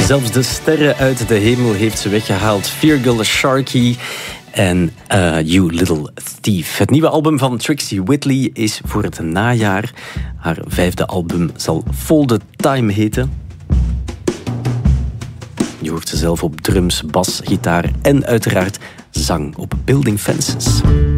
Zelfs de sterren uit de hemel heeft ze weggehaald. Virgil Sharkey en You Little Thief. Het nieuwe album van Trixie Whitley is voor het najaar. Haar 5e album zal Folded Time heten. Je hoort ze zelf op drums, bas, gitaar en uiteraard zang op Building Fences.